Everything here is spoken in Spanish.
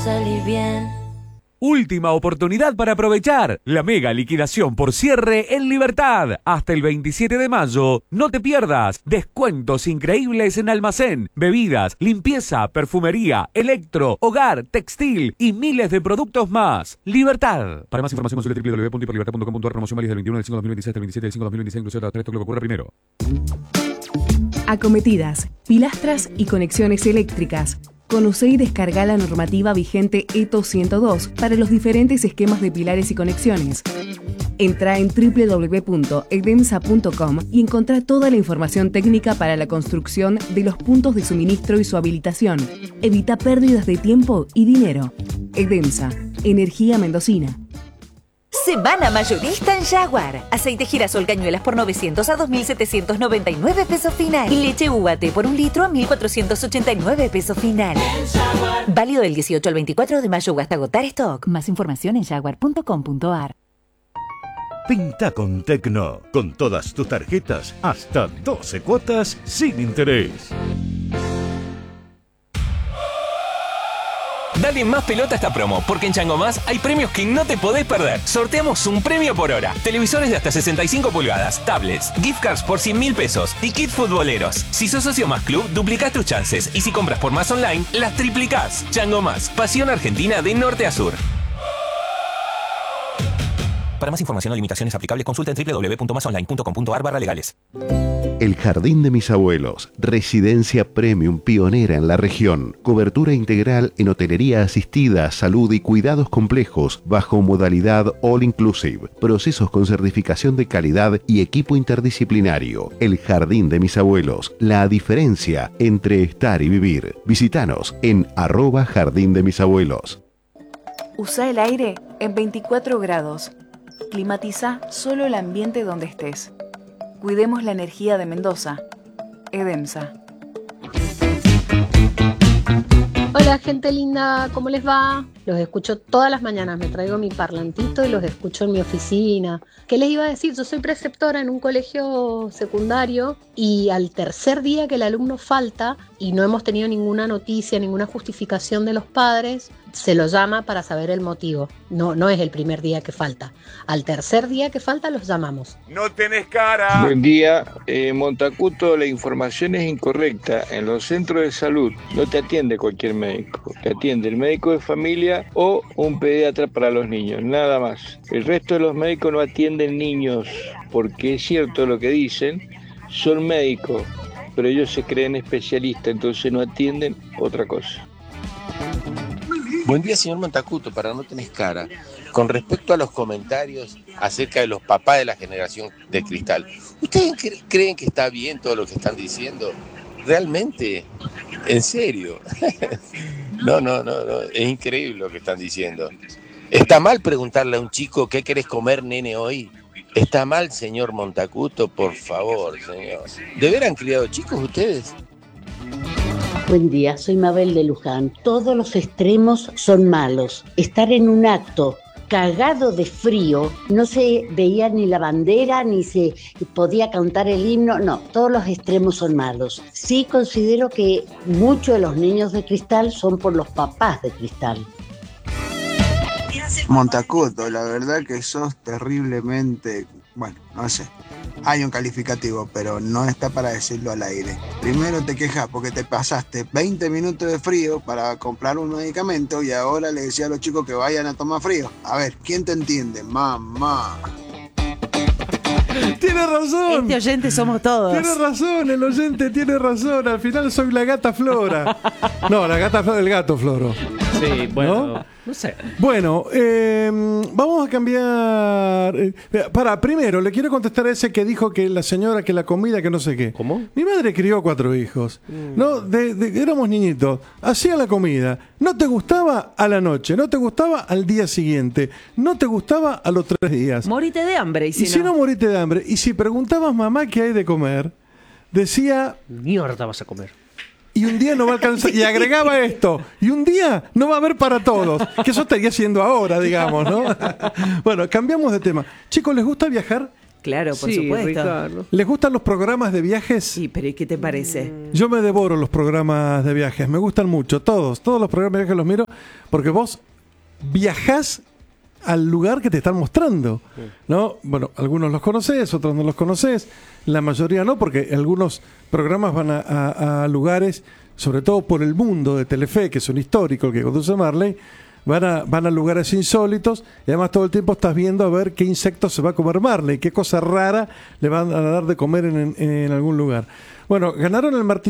salir bien. Última oportunidad para aprovechar la mega liquidación por cierre en Libertad. Hasta el 27 de mayo. No te pierdas. Descuentos increíbles en almacén, bebidas, limpieza, perfumería, electro, hogar, textil y miles de productos más. Libertad. Para más información consulte www.hiperlibertad.com.ar. Promoción válida del 21 del 5 de 2026 hasta el 27 del 5 de 2026, inclusive hasta esto que ocurra primero. Acometidas, pilastras y conexiones eléctricas. Conoce y descarga la normativa vigente ETO 102 para los diferentes esquemas de pilares y conexiones. Entra en www.edemsa.com y encontrá toda la información técnica para la construcción de los puntos de suministro y su habilitación. Evita pérdidas de tiempo y dinero. Edemsa, energía mendocina. Semana mayorista en Jaguar. Aceite girasol cañuelas por 900 a 2.799 pesos final. Y leche UAT por 1 litro a 1.489 pesos final. Válido del 18 al 24 de mayo hasta agotar stock. Más información en jaguar.com.ar. Pinta con Tecno. Con todas tus tarjetas, hasta 12 cuotas sin interés. Dale más pelota a esta promo, porque en Chango Más hay premios que no te podés perder. Sorteamos un premio por hora. Televisores de hasta 65 pulgadas, tablets, gift cards por 100.000 pesos y kits futboleros. Si sos socio Más Club, duplicás tus chances. Y si compras por Más Online, las triplicás. Chango Más, pasión argentina de norte a sur. Para más información o limitaciones aplicables, consulta en www.masonline.com.ar/legales. El Jardín de mis abuelos, residencia premium pionera en la región, cobertura integral en hotelería asistida, salud y cuidados complejos bajo modalidad all inclusive, procesos con certificación de calidad y equipo interdisciplinario. El Jardín de mis abuelos, la diferencia entre estar y vivir. Visítanos en @Jardín de mis abuelos. Usa el aire en 24 grados. Climatiza solo el ambiente donde estés. Cuidemos la energía de Mendoza. Edemsa. Hola gente linda, ¿cómo les va? Los escucho todas las mañanas, me traigo mi parlantito y los escucho en mi oficina. ¿Qué les iba a decir? Yo soy preceptora en un colegio secundario y al tercer día que el alumno falta y no hemos tenido ninguna noticia, ninguna justificación de los padres, se lo llama para saber el motivo. No es el primer día que falta. Al tercer día que falta los llamamos. ¡No tenés cara! Buen día, Montacuto, la información es incorrecta. En los centros de salud no te atiende cualquier médico. Te atiende el médico de familia o un pediatra para los niños, nada más. El resto de los médicos no atienden niños, porque es cierto lo que dicen, son médicos, pero ellos se creen especialistas, entonces no atienden otra cosa. Buen día, señor Montacuto, para No Tenés Cara. Con respecto a los comentarios acerca de los papás de la generación de cristal, ¿ustedes creen que está bien todo lo que están diciendo? ¿Realmente? ¿En serio? No, es increíble lo que están diciendo. ¿Está mal preguntarle a un chico qué querés comer, nene, hoy? ¿Está mal, señor Montacuto? Por favor, señor. ¿De veras han criado chicos ustedes? Buen día, soy Mabel de Luján. Todos los extremos son malos. Estar en un acto cagado de frío, no se veía ni la bandera, ni se podía cantar el himno, no, todos los extremos son malos. Sí considero que muchos de los niños de cristal son por los papás de cristal. Montacuto, la verdad que sos terriblemente, bueno, no sé. Hay un calificativo, pero no está para decirlo al aire. Primero te quejas porque te pasaste 20 minutos de frío para comprar un medicamento y ahora le decía a los chicos que vayan a tomar frío. A ver, ¿quién te entiende? Mamá. Tiene razón. Este oyente somos todos. Tiene razón, el oyente tiene razón. Al final soy la gata Flora. No, la gata Flora, el gato Floro. Sí, bueno, no sé. Bueno, vamos a cambiar. Primero, le quiero contestar a ese que dijo que la señora, que la comida, que no sé qué. ¿Cómo? Mi madre crió 4 hijos. ¿No? Éramos niñitos. Hacía la comida. No te gustaba a la noche. No te gustaba al día siguiente. No te gustaba a los 3 días. Morite de hambre. Y si no, morite de hambre. Y si preguntabas, mamá, ¿qué hay de comer? Decía... Mierda vas a comer. Y un día no va a alcanzar, y agregaba esto, y un día no va a haber para todos, que eso estaría siendo ahora, digamos, ¿no? Bueno, cambiamos de tema. Chicos, ¿les gusta viajar? Claro, por Sí, supuesto. Ricardo. ¿Les gustan los programas de viajes? Sí, pero ¿y qué te parece? Yo me devoro los programas de viajes, me gustan mucho, todos los programas de viajes los miro, porque vos viajás al lugar que te están mostrando, ¿no? Bueno, algunos los conoces, otros no los conoces, la mayoría no, porque algunos programas van a lugares, sobre todo por el mundo de Telefe, que es un histórico que conduce Marley, van a lugares insólitos y además todo el tiempo estás viendo a ver qué insecto se va a comer Marley, qué cosa rara le van a dar de comer en algún lugar. Bueno, ganaron el Martín